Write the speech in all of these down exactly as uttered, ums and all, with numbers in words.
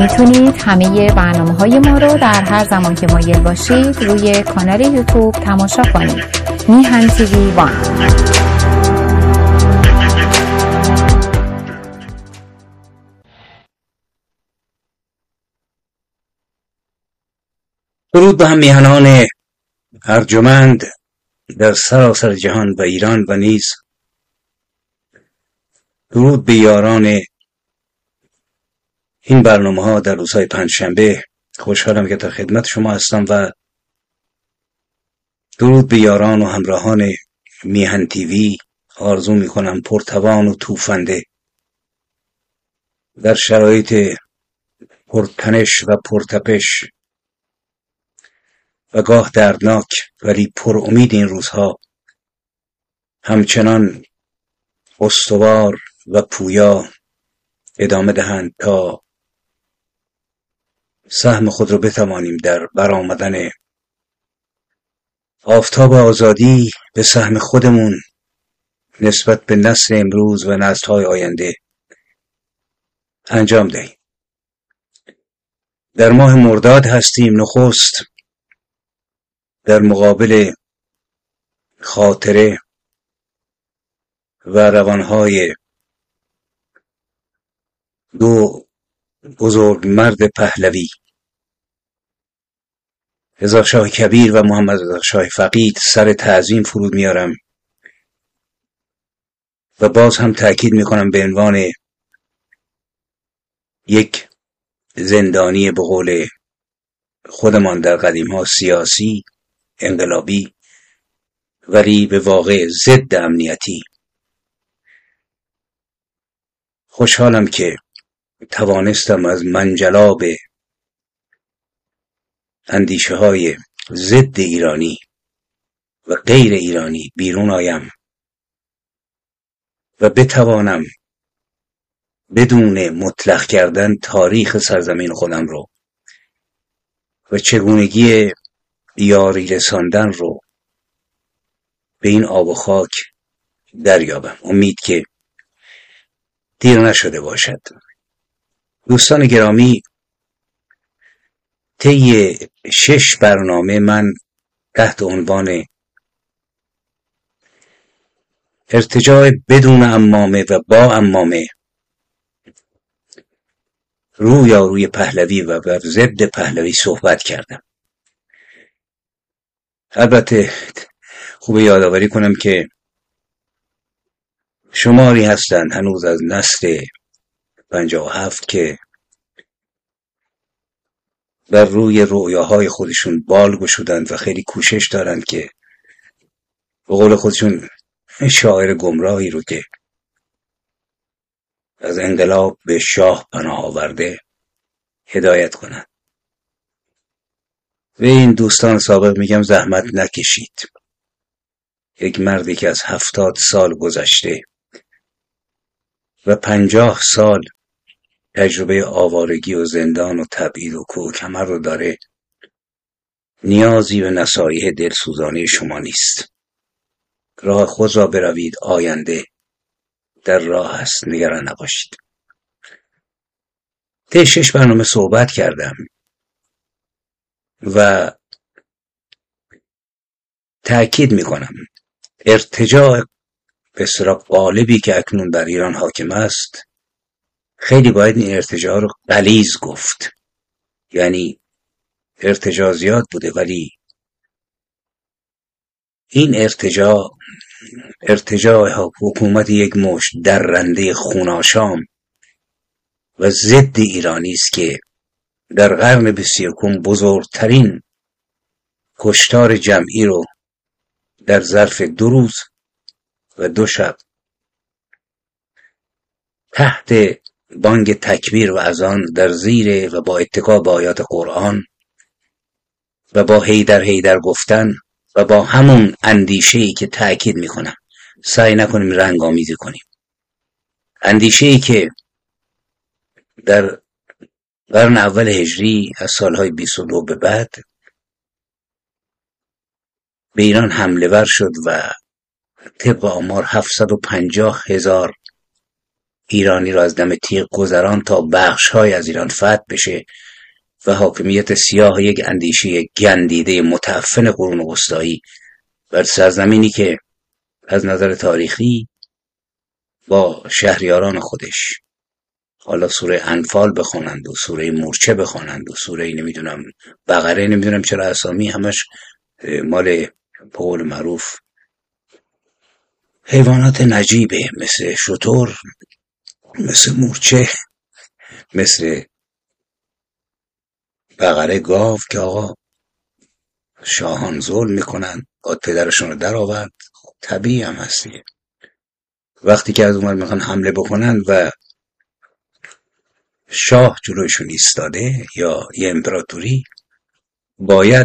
میتونید همه برنامه های ما رو در هر زمان که مایل باشید روی کانال یوتیوب تماشا کنید. میهن تیوی وان. درود به هم میهنان ارجمند در سراسر جهان و ایران و نیز درود به یاران این برنامه ها در روزهای پنجشنبه. خوشحالم که در خدمت شما هستم و درود به یاران و همراهان میهن تیوی. آرزو میکنم پرتوان و توفنده در شرایط پرتنش و پرتپش و گاه دردناک ولی پر امید این روزها همچنان استوار و پویا ادامه دهند تا سهم خود را بتوانیم در برآمدن آفتاب آزادی به سهم خودمون نسبت به نسل امروز و نسل‌های آینده انجام دهیم. در ماه مرداد هستیم. نخست در مقابل خاطره و روانهای دو بزرگ مرد پهلوی، رضا شاه کبیر و محمد رضا شاه فقید، سر تعظیم فرود میارم و باز هم تأکید میکنم به عنوان یک زندانی به قول خودمان در قدیم ها سیاسی انقلابی ولی به واقع ضد امنیتی، خوشحالم که توانستم از منجلاب اندیشه های ضد ایرانی و غیر ایرانی بیرون آیم و بتوانم بدون مطلق کردن تاریخ سرزمین خودم رو و چگونگی یاری رساندن رو به این آب و خاک دریابم. امید که دیر نشده باشد. دوستان گرامی، طی شش برنامه من تحت عنوان ارتجاع بدون عمامه و با عمامه روی یا روی پهلوی و بر ضد پهلوی صحبت کردم. البته خوب یادآوری کنم که شماری هستند هنوز از نسل پنجاه و هفت که بر روی رؤیاهای خودشون بال گشودند و خیلی کوشش دارند که به قول خودشون شاعر گمراهی رو که از انقلاب به شاه پناه آورده هدایت کنند. و این دوستان سابق میگم زحمت نکشید. یک مردی که از هفتاد سال گذشته و پنجاه سال تجربه آوارگی و زندان و تبعید و کوه کمر رو داره، نیازی به نصایح دلسوزانه شما نیست. راه خود را بروید، آینده در راه است، نگران نباشید. طی شش برنامه صحبت کردم و تأکید میکنم ارتجاع به اصطلاح غالبی که اکنون در ایران حاکم است، خیلی باید این ارتجاع رو غلیظ گفت. یعنی ارتجاع زیاد بوده ولی این ارتجاع ارتجاع حکومت یک مشت درنده خوناشام و ضد ایرانی است که در قرن بیست و یکم بزرگترین کشتار جمعی رو در ظرف دو روز و دو شب تحت بانگ تکبیر و اذان در زیر و با اتکا به آیات قرآن و با هیدر هیدر گفتن و با همون اندیشه‌ای که تأکید میکنم سعی نکنیم رنگ آمیزی کنیم، اندیشه‌ای که در قرن اول هجری از سالهای بیست و دو به بعد به ایران حمله ور شد و طبق آمار هفتصد و پنجاه هزار ایرانی را از دم تیغ گذران تا بخش‌های از ایران فتح بشه و حاکمیت سیاه یک اندیشه گندیده متعفن قرون وسطایی بر سرزمینی که از نظر تاریخی با شهریاران خودش، حالا سوره انفال بخونند و سوره مورچه بخونند و سوره نمیدونم بقره، نمیدونم چرا اسامی همش مال به قول معروف حیوانات نجیبه، مثل شتر، مثل مورچه، مثل بقره، گاو، که آقا شاهان ظلم میکنن، باید پدرشون رو در آورد. طبیعی هم هستیه. وقتی که از اونور میخوان حمله بکنن و شاه جلوشون ایستاده یا یه امپراتوری، باید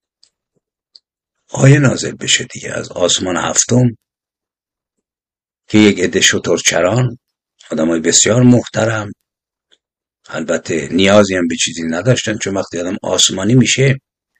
آیه نازل بشه دیگه از آسمان هفتم که یک عده شترچران، آدمای بسیار محترم، البته نیازی هم به چیزی نداشتن، چون وقتی آدم آسمانی میشه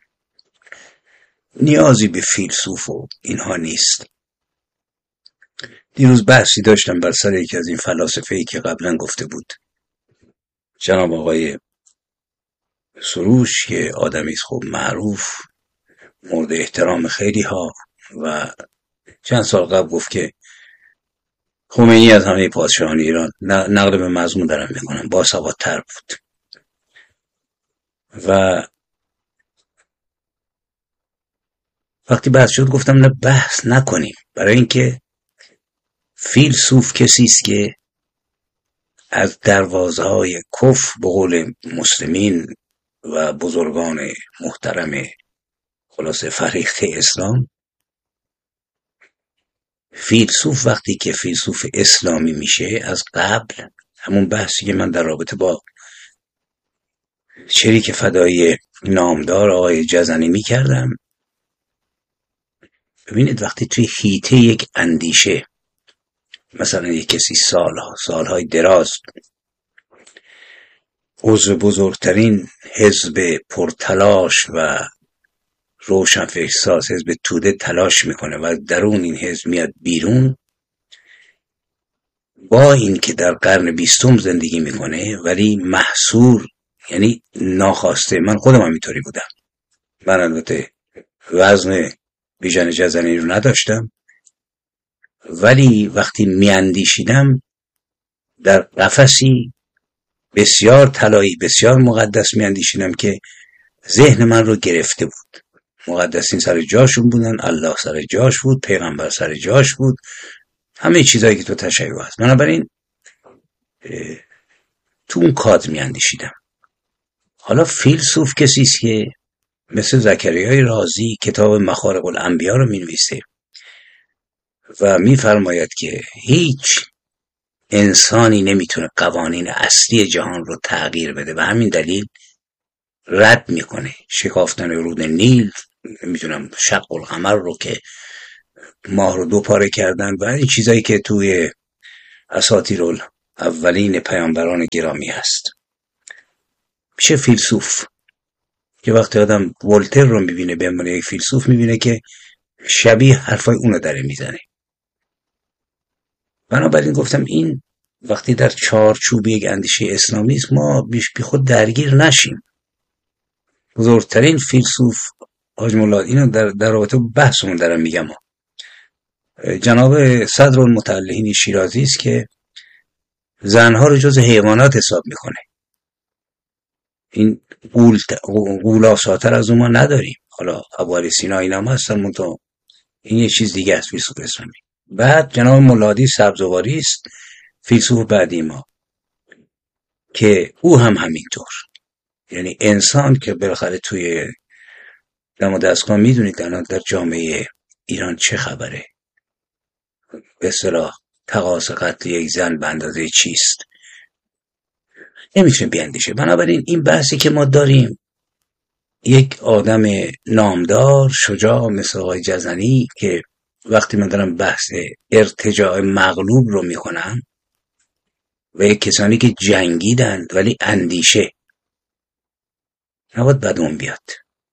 نیازی به فیلسوف و اینها نیست. دیروز بحثی داشتم بر سر یکی از این فلاسفه‌ای که قبلا گفته بود جناب آقای سروش، که آدمی است خب معروف، مورد احترام خیلی ها، و چند سال قبل گفت که خمینی از همه پادشاهان ایران، نقل به مضمون دارم میکنم، باسوادتر بود. و وقتی بحث شد گفتم نه بحث نکنیم، برای اینکه فیلسوف کسی است که از دروازه‌های کفر به قول مسلمین و بزرگان محترم خلاصه فریخته اسلام، فیلسوف وقتی که فیلسوف اسلامی میشه از قبل، همون بحثی که من در رابطه با شریک فدایی نامدار آقای جزنی میکردم، ببینید وقتی توی حیطه یک اندیشه، مثلا یک کسی سالها سالهای دراز عضو بزرگترین حزب پرتلاش و روشنفکرساز حزب توده تلاش میکنه و درون این حزب میاد بیرون، با این که در قرن بیستم زندگی میکنه ولی محصور، یعنی ناخواسته، من خودم هم اینطوری بودم، من البته وزن بیژن جزنی رو نداشتم، ولی وقتی میاندیشیدم در قفسی بسیار طلایی، بسیار مقدس میاندیشیدم که ذهن من رو گرفته بود. مقدسین سر جاشون بودن، الله سر جاش بود، پیغمبر سر جاش بود، همه چیزایی که تو تشیع هست. بنابراین تو اون کاد میاندیشیدم. حالا فیلسوف کسی است که مثل زکریای رازی کتاب مخارق الانبیا رو مینویسه و میفرماید که هیچ انسانی نمیتونه قوانین اصلی جهان رو تغییر بده و همین دلیل رد میکنه شکافتن رود نیل، نمیدونم شق القمر رو که ماه رو دو پاره کردن و این چیزایی که توی اساطیر اولین پیامبران گرامی هست. میشه فیلسوف که وقتی آدم ولتر رو میبینه به عنوان یک فیلسوف، میبینه که شبیه حرفای اونو داره میزنه. بنابراین گفتم این وقتی در چارچوب یک اندیشه اسلامی است، ما بیش بی خود درگیر نشیم. بزرگترین فیلسوف حاج مولا، اینو در در رابطه بحثمون دارم میگم، جناب صدر المتعلهین شیرازی است که زنها رو جز حیوانات حساب میکنه. این قول قولاساتر از اون ما نداریم. حالا ابو علی سینا اینا هم هستن، منتها این یه چیز دیگه است فیلسوف اسلامی. بعد جناب مولادی سبزواری است فیلسوف بعدی ما که او هم همینطور، یعنی انسان که بالاخره توی دم و دستگاه میدونید الان در جامعه ایران چه خبره، به اصطلاح تقاضا قتل یک زن به اندازه چیست، نمیتونه بیاندیشه. بنابراین این بحثی که ما داریم، یک آدم نامدار شجاع مثل آقای جزنی که وقتی من دارم بحث ارتجاع مغلوب رو میکنم و یک کسانی که جنگیدند ولی اندیشه نباید بدون بیاد.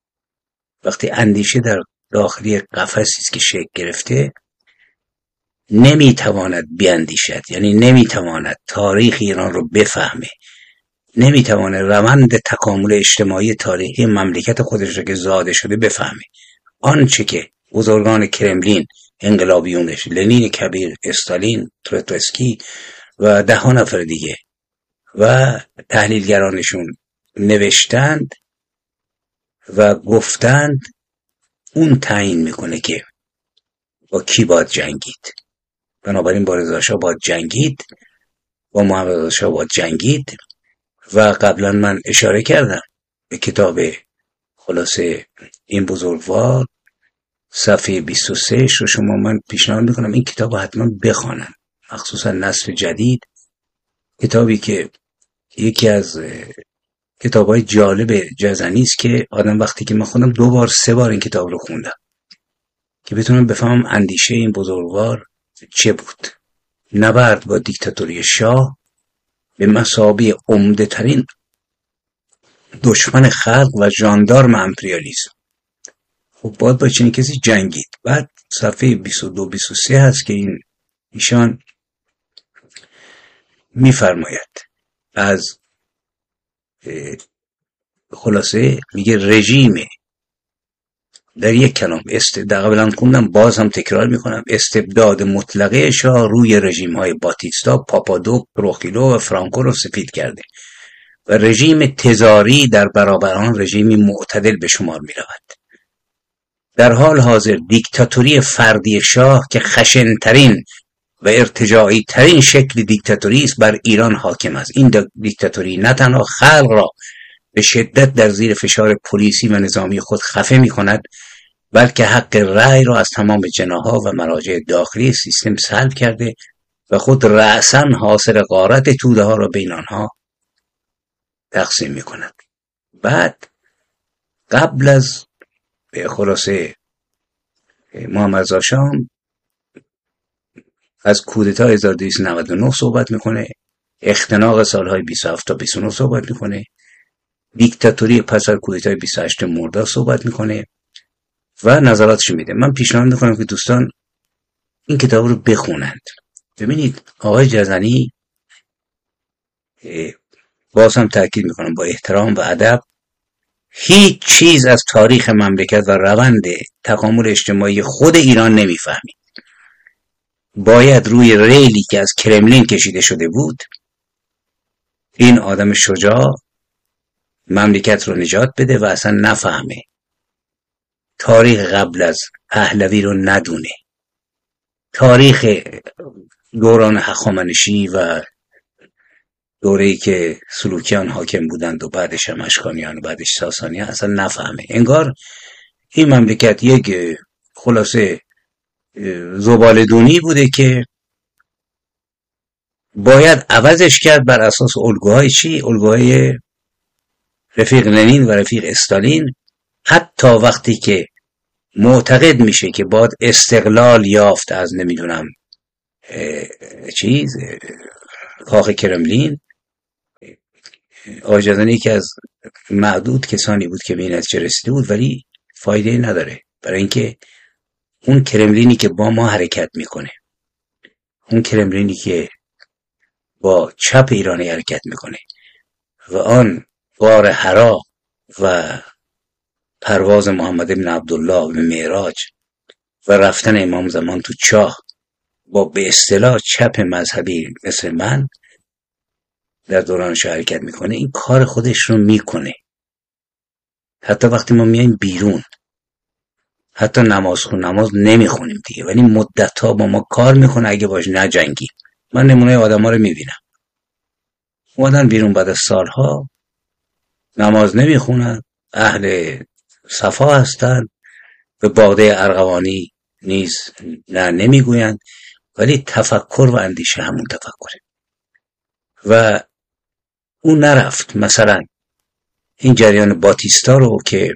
وقتی اندیشه در داخلی قفسی است که شکل گرفته، نمیتواند بیاندیشد، یعنی نمیتواند تاریخ ایران رو بفهمه، نمیتواند روند تکامل اجتماعی تاریخی مملکت خودش رو که زاده شده بفهمه. آنچه که بزرگان کرملین، انقلابیونش، لنین کبیر، استالین، تروتسکی و ده ها نفر دیگه و تحلیلگرانشون نوشتند و گفتند، اون تعیین میکنه که با کی باید جنگید. بنابراین با رضا شاه باید جنگید، با محمد رضا شاه باید جنگید. و قبلا من اشاره کردم به کتاب خلاصه این بزرگوار صفحه بیست و سه رو شما من پیشنهاد میکنم این کتاب رو حتما بخوانن، مخصوصا نسل جدید، کتابی که یکی از کتابای جالب جزنی است که آدم وقتی که من خوندم دو بار سه بار این کتاب رو خوندم که بتونم بفهمم اندیشه این بزرگوار چه بود. نبرد با دیکتاتوری شاه به مثابه عمده ترین دشمن خلق و ژاندارم امپریالیسم. خب باید با چنین کسی جنگید. بعد صفحه بیست و دو بیست و سه هست که این ایشان میفرماید از خلاصه میگه رژیم، در یک کلام است قبلا خوندم باز هم تکرار میکنم، استبداد مطلقه شاه روی رژیم های باتیستا، پاپادوک، تروخیلو و فرانکو رو سفید کرده و رژیم تزاری در برابر آن رژیمی معتدل به شمار میرود. در حال حاضر دیکتاتوری فردی شاه که خشنترین و ارتجاعی ترین شکل دیکتاتوری است بر ایران حاکم است. این دیکتاتوری نه تنها خلق را به شدت در زیر فشار پلیسی و نظامی خود خفه می کند، بلکه حق رأی را از تمام جناح‌ها و مراجع داخلی سیستم سلب کرده و خود رأساً حاصل غارت توده ها را بین آنها تقسیم می کند. بعد قبل از خلاصه محمد رضا شاه از کودتا هزار و دویست و نود و نه صحبت میکنه، اختناق سالهای بیست و هفت تا بیست و نه صحبت میکنه، دیکتاتوری پس از کودتای بیست و هشت مرداد صحبت میکنه و نظراتش میده. من پیشنهاد میکنم که دوستان این کتاب رو بخونند. ببینید آقای جزنی، باز هم تاکید میکنم با احترام و ادب، هیچ چیز از تاریخ مملکت و روند تکامل اجتماعی خود ایران نمیفهمید. باید روی ریلی که از کرملین کشیده شده بود این آدم شجاع مملکت رو نجات بده و اصلا نفهمه، تاریخ قبل از پهلوی رو ندونه، تاریخ دوران هخامنشی و دوره‌ای که سلوکیان حاکم بودند و بعدش هم اشکانیان و بعدش ساسانیان اصلا نفهمه. انگار این مملکت یک خلاصه زباله‌دونی بوده که باید عوضش کرد بر اساس الگوهای چی؟ الگوهای رفیق لنین و رفیق استالین. حتی وقتی که معتقد میشه که باید استقلال یافت از نمیدونم چیز کاخ کرملین، آقای جزنی که از معدود کسانی بود که به این نتیجه رسیده بود، ولی فایده نداره، برای اینکه اون کرملینی که با ما حرکت میکنه، اون کرملینی که با چپ ایرانی حرکت میکنه و آن غار حرا و پرواز محمد بن عبدالله به معراج و رفتن امام زمان تو چاه با به اصطلاح چپ مذهبی مثل من در دورانش حرکت میکنه، این کار خودش رو میکنه. حتی وقتی ما میایم بیرون، حتی نماز خون نماز نمیخونیم دیگه، ولی مدت ها با ما کار میکنه اگه باش نجنگیم. من نمونه آدم ها رو میبینم اومدن بیرون بعد از سالها نماز نمیخونن، اهل صفا هستن، به باغده ارغوانی نیز نه نمیگویند، ولی تفکر و اندیشه همون تفکره و اون نرفت. مثلا این جریان باتیستا رو که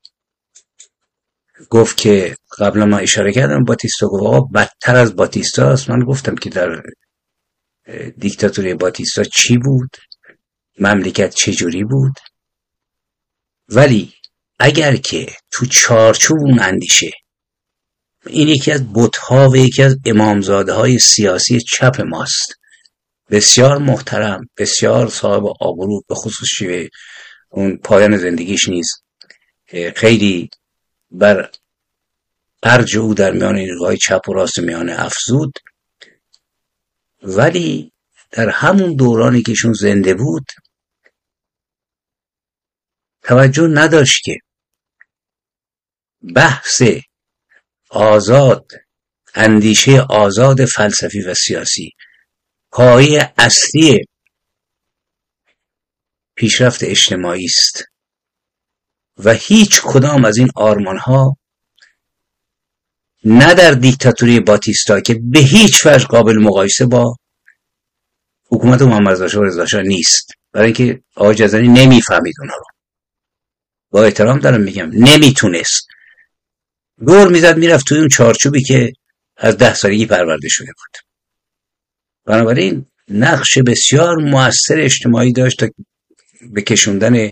گفت که قبلا ما اشاره کردم، باتیستا گفت آقا بدتر از باتیستا است. من گفتم که در دیکتاتوری باتیستا چی بود، مملکت چجوری بود، ولی اگر که تو چارچوب اون اندیشه این یکی از بت‌ها و یکی از امامزاده های سیاسی چپ ماست. بسیار محترم، بسیار صاحب آبرو، به خصوص شیوه اون پایان زندگیش نیز خیلی بر ارج او در میان نیروهای چپ و راست میانه افزود. ولی در همون دورانی که ایشون زنده بود توجه نداشت که بحث آزاد، اندیشه آزاد فلسفی و سیاسی پایه اصلی پیشرفت اجتماعی است و هیچ کدام از این آرمان‌ها نه در دیکتاتوری باتیستا که به هیچ وجه قابل مقایسه با حکومت محمد رضا شاه رضا شاه نیست، برای اینکه آقای جزانی نمیفهمید اونها رو، با احترام دارم میگم نمیتونست، دور میزد میرفت توی اون چارچوبی که از ده سالگی پرورده شده بود. بنابراین نقش بسیار مؤثر اجتماعی داشت تا به کشوندن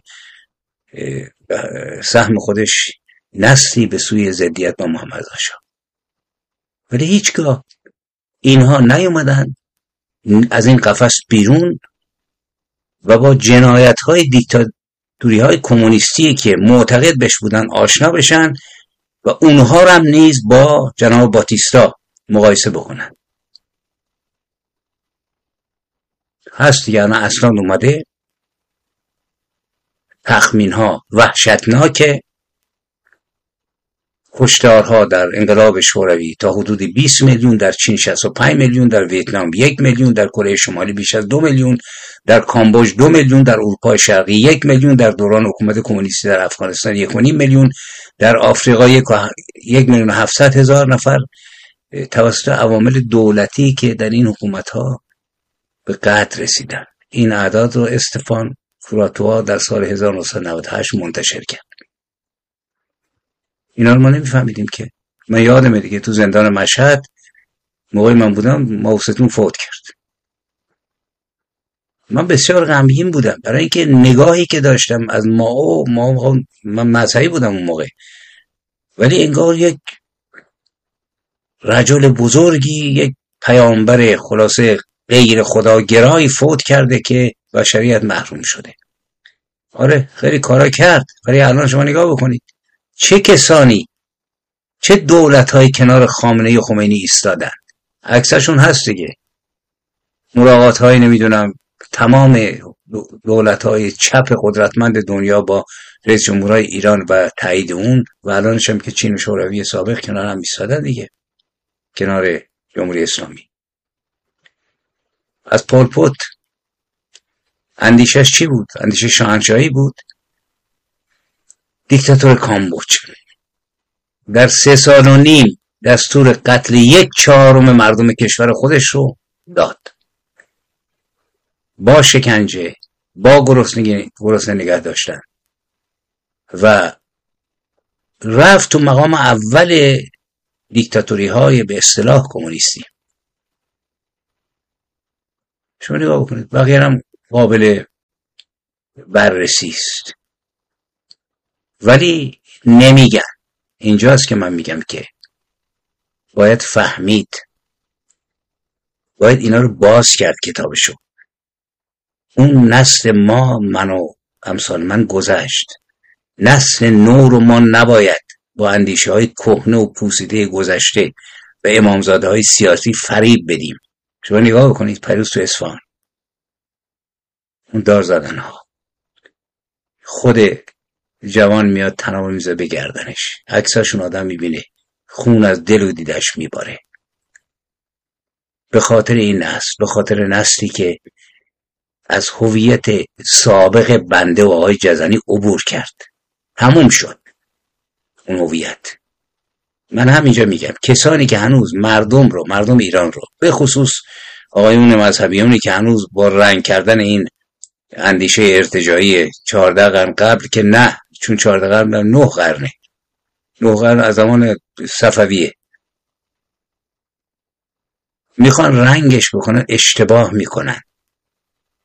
سهم خودش نسلی به سوی ضدیت با محمد رضا شاه. ولی هیچگاه اینها نیومدن از این قفس بیرون و با جنایت‌های دیکتاتوری‌های کمونیستی که معتقد بهش بودن آشنا بشن و اونها رو هم نیز با جناب باتیستا مقایسه بکنن. هست دیگه، الان اصلا اومده تخمین‌ها وحشتناکه، کشتارها در انقلاب شوروی تا حدود بیست میلیون، در چین شصت و پنج میلیون، در ویتنام یک میلیون، در کره شمالی بیش از دو میلیون، در کامبوج دو میلیون، در اروپای شرقی یک میلیون، در دوران حکومت کمونیستی در افغانستان یک و نیم میلیون، در آفریقا یک, یک میلیون و هفتصد هزار نفر توسط عوامل دولتی که در این حکومت‌ها به قتل رسیدن. این اعداد رو استفان فراتوا در سال هزار و نهصد و نود و هشت منتشر کرد. اینا رو ما نمیفهمیدیم که. من یادمه دیگه تو زندان مشهد موقعی من بودم ماوستون فوت کرد. من بسیار غمگین بودم برای اینکه نگاهی که داشتم از ما ما من مذهبی بودم اون موقع، ولی انگار یک رجل بزرگی، یک پیامبر خلاصه غیر خداگرایی فوت کرده که بشریت محروم شده. آره خیلی کارا کرد، ولی الان شما نگاه بکنید چه کسانی، چه دولت‌های کنار خامنه‌ای و خمینی ایستادن. عکسشون هست دیگه، ملاقات‌های نمیدونم تمام دولت‌های چپ قدرتمند دنیا با رئیس جمهورهای ایران و تایید اون، و الانش هم که چین و شوروی سابق کنار هم ایستادن دیگه، کنار جمهوری اسلامی. از پول پوت اندیشش چی بود؟ اندیشه شاهنشاهی بود. دیکتاتور کامبوج در سه سال و نیم دستور قتل یک چهارم مردم کشور خودش رو داد، با شکنجه، با گرسنگی گرسنه نگه داشتن، و رفت تو مقام اول دیکتاتوری های به اصطلاح کمونیستی. شما نگاه بکنید، بقیه هم قابل بررسی است، ولی نمیگن. اینجاست که من میگم که باید فهمید، باید اینا رو باز کرد کتابشو. اون نسل ما، من و امثال من گذشت، نسل نو رو ما نباید با اندیشه های کهنه و پوسیده گذشته و امامزاده های سیاسی فریب بدیم. شما نگاه بکنید پیروز تو اصفهان، اون دار زدن ها، خود جوان میاد تناب میزه به گردنش، عکساشون آدم میبینه خون از دل و دیدش میباره. به خاطر این نسل، به خاطر نسلی که از هویت سابق بنده و آقای جزنی عبور کرد، تموم شد اون هویت. من همینجا میگم کسانی که هنوز مردم رو، مردم ایران رو، به خصوص آقایون مذهبیونی که هنوز با رنگ کردن این اندیشه ارتجاعی چهارده قرن قبل، که نه، چون چهارده قرن نه قرنه، نه قرن از زمان صفویه، میخوان رنگش بکنن، اشتباه میکنن.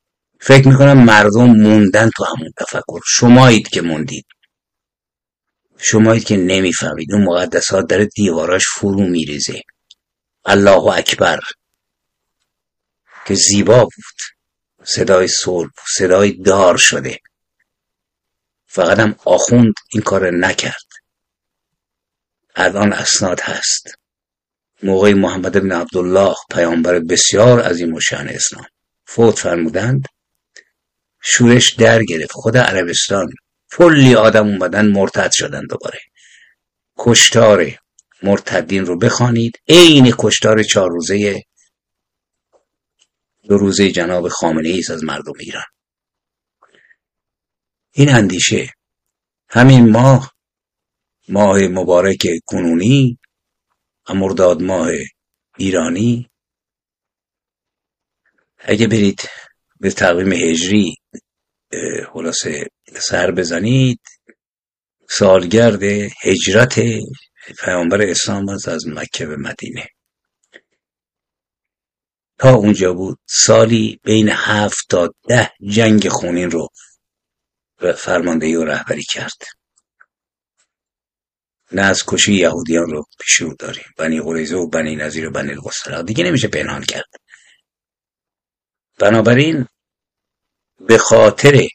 فکر میکنن مردم موندن تو همون تفکر. شمایید که موندید. شمایید که نمیفهمید اون مقدسات داره دیواراش فرو میریزه. الله اکبر که زیبا بود، صدای صلح بود، صدای دار شده. فقط هم آخوند این کار نکرد. الان اسناد هست. موقع محمد بن عبدالله پیامبر بسیار عظیم الشأن اسلام فوت فرمودند، شورش در گرفت. خود عربستان کلی آدم اومدن مرتد شدن دوباره. کشتار مرتدین رو بخوانید، عین کشتار چهار روزه دو روزه جناب خامنه‌ای از مردم ایران. این اندیشه همین ماه، ماه مبارک کنونی، مرداد ماه ایرانی، اگه برید به تقویم هجری خلاصه سر بزنید، سالگرد هجرت پیامبر اسلام از مکه به مدینه تا اونجا بود. سالی بین هفت تا ده جنگ خونین رو فرماندهی و رهبری کرد. نه از کشی یهودیان رو پیش رو داریم، بنی قریظه و بنی نضیر و بنی القصرا، دیگه نمیشه پنهان کرد. بنابراین به خاطر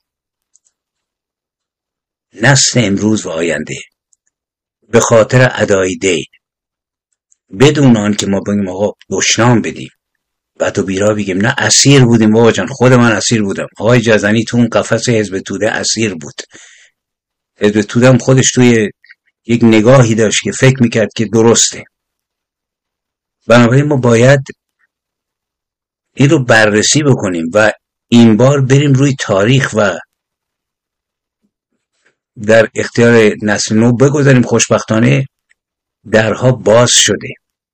نسل امروز و آینده، به خاطر ادای دین، بدون آن که ما بگیم آقا دشنام بدیم، بعد و بیرا بگیم نه اسیر بودیم بابا جان، خود من اسیر بودم. آقای جزنی تو اون قفس حزب توده اسیر بود. حزب توده هم خودش توی یک نگاهی داشت که فکر میکرد که درسته. بنابراین ما باید این رو بررسی بکنیم و این بار بریم روی تاریخ و در اختیار نسل نو بگذاریم. خوشبختانه درها باز شده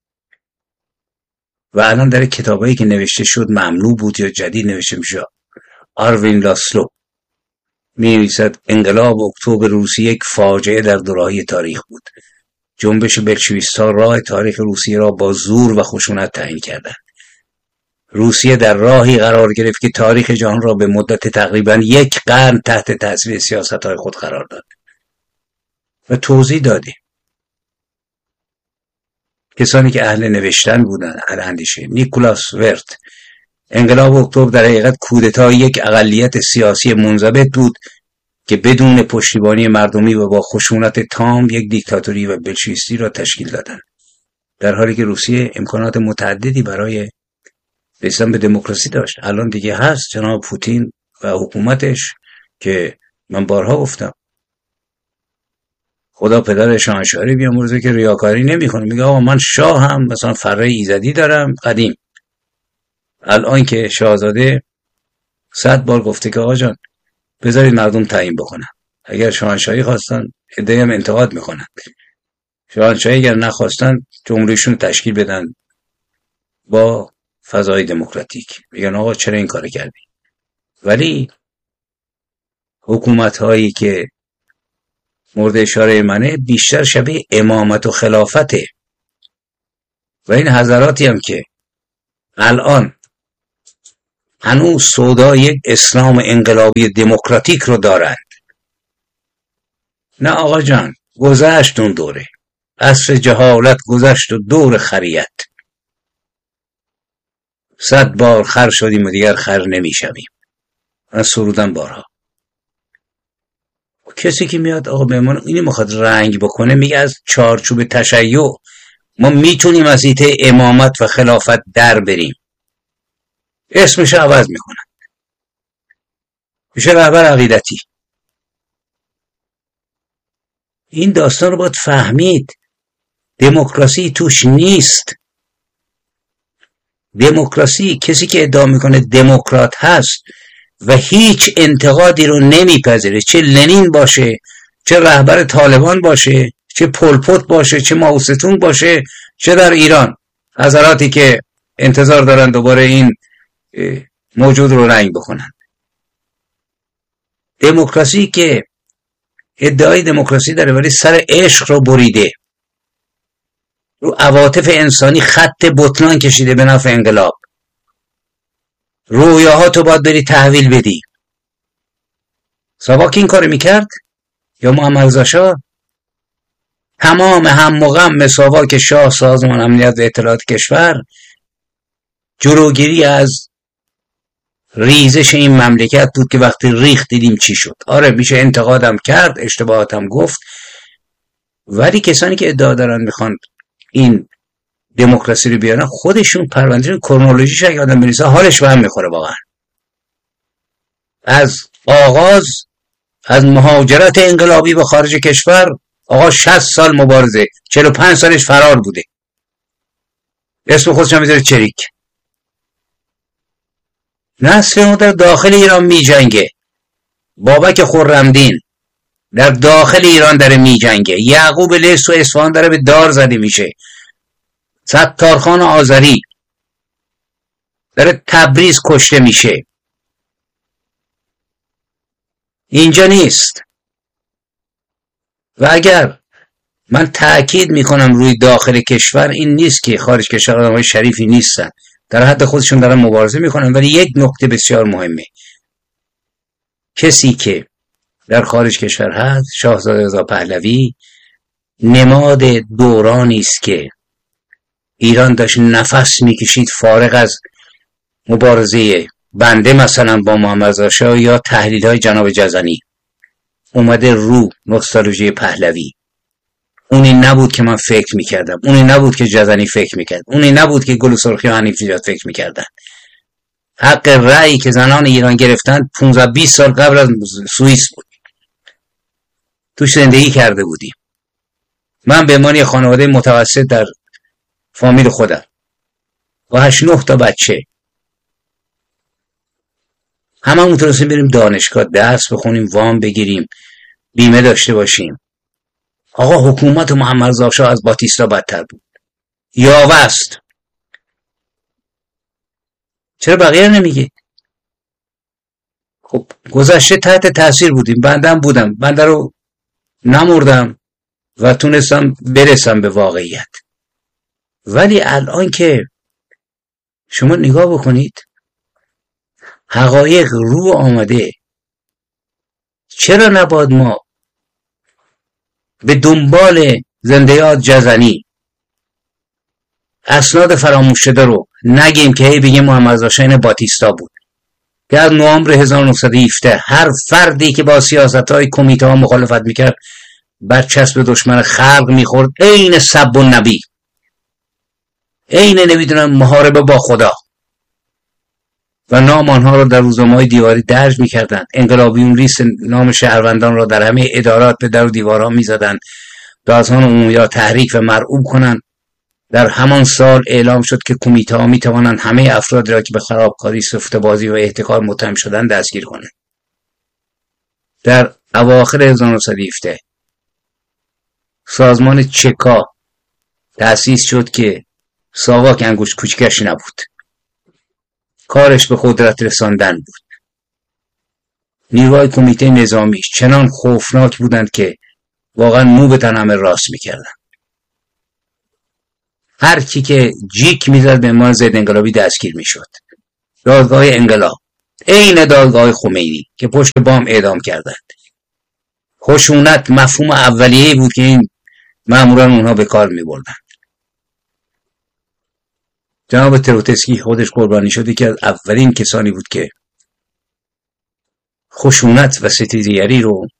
و الان در کتابایی که نوشته شد ممنوع بود یا جدید نوشته میشه. آروین لاسلو می‌نویسد انقلاب اکتبر روسیه یک فاجعه در دوراهی تاریخ بود. جنبش بلشویست‌ها راه تاریخ روسیه را با زور و خشونت تعیین کردند. روسیه در راهی قرار گرفت که تاریخ جهان را به مدت تقریباً یک قرن تحت تاثیر سیاست‌های خود قرار داد و توضیح داده. کسانی که اهل نوشتن بودند، اهل اندیشه، نیکولاس ورت، انقلاب اکتبر در حقیقت کودتای یک اقلیت سیاسی منضبط بود که بدون پشتیبانی مردمی و با خشونت تام یک دیکتاتوری و بلشویستی را تشکیل دادند، در حالی که روسیه امکانات متعددی برای رسیدن به دموکراسی داشت. الان دیگه هست جناب پوتین و حکومتش که من بارها گفتم خدا پدر شاهنشاهی بیامرزه که ریاکاری نمیکنه. میگه آقا من شاه هم مثلا فره ایزدی دارم قدیم. الان که شاهزاده صد بار گفته که آقا جان بذارید مردم تعیین بکنن، اگر شاهنشاهی خواستن عده‌ای هم انتقاد میکنن، شاهنشاهی اگر نخواستن جمهوریشون تشکیل بدن با فضای دموکراتیک. میگن آقا چرا این کار کردی؟ ولی حکومت هایی که مورد اشاره منه بیشتر شبیه امامت و خلافته و این حضراتی هم که الان هنوز سودای یک اسلام انقلابی دموکراتیک رو دارند. نه آقا جان، گذشت اون دوره، عصر جهالت گذشت و دور خریت. صد بار خر شدیم و دیگر خر نمیشویم. من سرودم بارها. کسی که میاد آقا به من اینی میخواد رنگ بکنه، میگه از چارچوب تشیع ما میتونیم از ایته امامت و خلافت در بریم، اسمش عوض میکنن، میشه رهبر عقیدتی. این داستان رو باید فهمید. دموکراسی توش نیست. دموکراسی، کسی که ادعا میکنه دموکرات هست و هیچ انتقادی رو نمیپذیره، چه لنین باشه، چه رهبر طالبان باشه، چه پولپوت باشه، چه ماوستون باشه، چه در ایران حضراتی که انتظار دارن دوباره این موجود رو رنگ بکنن. دموکراسی که ادعای دموکراسی داره ولی سر عشق رو بریده، رو عواطف انسانی خط بطلان کشیده به نفع انقلاب. رویاها تو باید بری تحویل بدی. ساواک این کار میکرد یا محمد رضا شاه؟ تمام هم و غم مساواک شاه سازمان امنیت و اطلاعات کشور جلوگیری از ریزش این مملکت بود که وقتی ریخت دیدیم چی شد. آره میشه انتقادم کرد، اشتباهاتم گفت، ولی کسانی که ادعا دارن میخوان این دموکراسی رو بیارن خودشون پرونده کرونولوژیش اگه آدم بنویسه حالش به هم میخوره واقعا. از آغاز از مهاجرت انقلابی به خارج کشور آقا شصت سال مبارزه، چهل و پنج سالش فرار بوده، اسم خودش هم میذاره چریک. نصف ما در داخل ایران می جنگه، بابک خرمدین در داخل ایران داره می جنگه، یعقوب لیث و اصفهان داره به دار زده میشه، ستارخان آذری داره تبریز کشته میشه. اینجا نیست. و اگر من تأکید میکنم روی داخل کشور، این نیست که خارج کشور آدمای شریفی نیستن، در حد خودشون دارن مبارزه میکنن، ولی یک نکته بسیار مهمه، کسی که در خارج کشور هست، شاهزاده رضا پهلوی، نماد دورانی است که ایران داشت نفس میکشید فارغ از مبارزه بنده مثلا با محمد رضا شاه یا تحلیل های جناب جزنی. اومده رو نوستالژی پهلوی. اونی نبود که من فکر میکردم، اونی نبود که جزنی فکر میکرد، اونی نبود که گل سرخی و حنیف نژاد فکر میکردن. حق رأی که زنان ایران گرفتن پانزده بیست سال قبل از سوئیس بود، توش زندگی کرده بودیم. من به عنوان خانواده متوسط در فامیل خودم با هشت نه تا بچه همه همون تونستیم بریم دانشگاه درس بخونیم، وام بگیریم، بیمه داشته باشیم. آقا حکومت محمد رضا شاه از باتیستا بدتر بود، یاوست. چرا بقیه نمیگه؟ خب گذشته تحت تاثیر بودیم، بندم بودم، بنده رو نمردم و تونستم برسم به واقعیت. ولی الان که شما نگاه بکنید حقایق رو آمده، چرا نباید ما به دنبال زندیات جزنی اسناد فراموش شده رو نگیم که هی بگیم محمد رضا شاه باتیستا بود که از نوامبر هزار و نهصد و هفده هر فردی که با سیاست‌های کمیته ها مخالفت میکرد برچسب دشمن خلق میخورد، عین سب النبی، عین نمیدونم محاربه با خدا، و نام آنها رو در روزنامه‌های دیواری درج میکردن. انقلابیون لیست نام شهروندان را در همه ادارات به در و دیوارها میزدن تا از آن عمومی تحریک و مرعوب کنن. در همان سال اعلام شد که کمیته ها میتوانند همه افرادی را که به خرابکاری، سفته‌بازی و احتکار متهم شدن دستگیر کنند. در اواخر هزار و نهصد و هفده سازمان چکا تأسیس شد که ساواک انگشت کوچکش نبود، کارش به قدرت رساندن بود. نیروهای کمیته نظامیش چنان خوفناک بودند که واقعا مو به تن همه راست میکردن. هر کی که جیک میزد به عنوان ضد انقلابی دستگیر میشد. دادگاه انقلاب عین دادگاه خمینی که پشت بام اعدام کردند. خشونت مفهوم اولیه‌ای بود که این ماموران اونها به کار میبردند. جناب تروتسکی خودش قربانی شده که از اولین کسانی بود که خشونت و ستیزگری رو